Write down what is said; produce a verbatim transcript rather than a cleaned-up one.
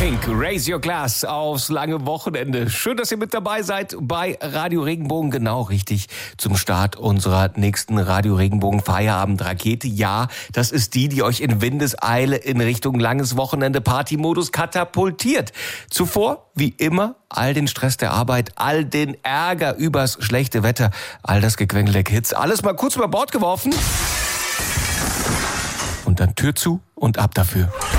Pink, Raise Your Glass aufs lange Wochenende. Schön, dass ihr mit dabei seid bei Radio Regenbogen. Genau richtig zum Start unserer nächsten Radio Regenbogen Feierabend-Rakete. Ja, das ist die, die euch in Windeseile in Richtung langes Wochenende Partymodus katapultiert. Zuvor, wie immer, all den Stress der Arbeit, all den Ärger übers schlechte Wetter, all das Gequengel der Kids, alles mal kurz über Bord geworfen und dann Tür zu und ab dafür.